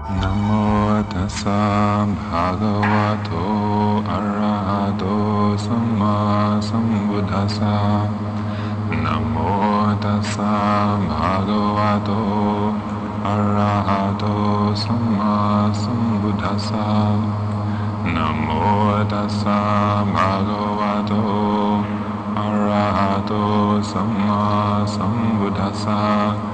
Namo tassa bhagavato arahato samma sambuddhassa. Namo tassa bhagavato arahato samma sambuddhassa. Namo tassa bhagavato arahato samma sambuddhassa.